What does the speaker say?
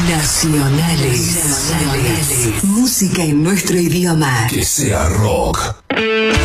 Nacionales. Música en nuestro idioma. Que sea rock.